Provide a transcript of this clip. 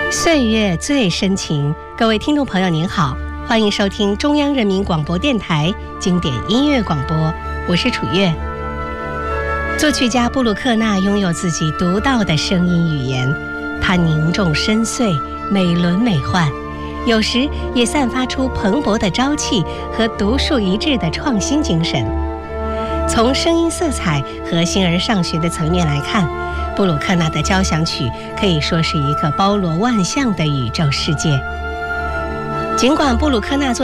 岁月最深情，各位听众朋友您好，欢迎收听中央人民广播电台经典音乐广播，我是楚月。作曲家布鲁克纳拥有自己独到的声音语言，他凝重深邃，美轮美奂，有时也散发出蓬勃的朝气和独树一帜的创新精神。从声音色彩和形而上学的层面来看，布鲁克纳的交响曲可以说是一个包罗万象的宇宙世界。尽管布鲁克纳